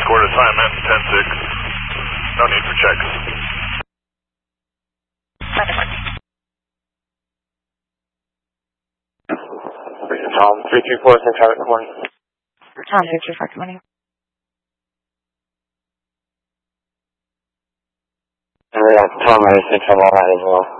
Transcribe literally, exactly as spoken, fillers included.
escort assignment, ten six. No need for checks. Tom, three three four, six, good morning. Tom, three three four, good morning. And we got Tom, I think I'm all right as well.